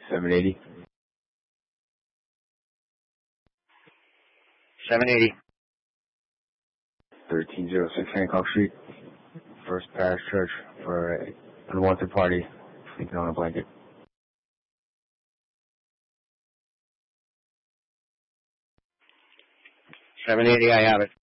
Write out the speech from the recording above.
780. 780. 1306 Hancock Street. First Parish Church for an unwanted party sleeping on a blanket. 780, I have it.